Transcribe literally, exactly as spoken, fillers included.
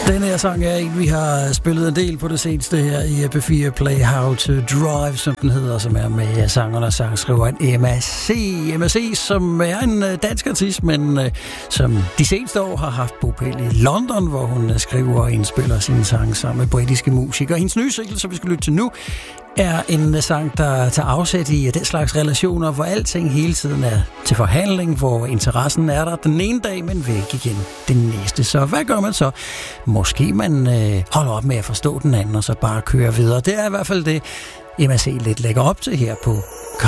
Den her sang er en, vi har spillet en del på det seneste her i P fire Play How to Drive, som den hedder, som er med sangeren og sangskriveren Emma C. Emma C, som er en dansk artist, men som de seneste år har haft bopæl i London, hvor hun skriver og indspiller sine sange sammen med britiske musikere. Hendes nye single, som vi skal lytte til nu, er en sang, der tager afsæt i den slags relationer, hvor alting hele tiden er til forhandling, hvor interessen er der den ene dag, men væk igen den næste. Så hvad gør man så? Måske man øh, holder op med at forstå den anden, og så bare kører videre. Det er i hvert fald det, Emma C. lidt lægger op til her på